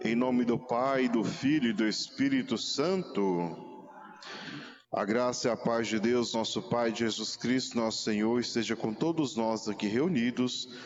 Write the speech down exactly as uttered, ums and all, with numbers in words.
Em nome do Pai, do Filho e do Espírito Santo. A graça e a paz de Deus, nosso Pai, Jesus Cristo, nosso Senhor, esteja com todos nós aqui reunidos,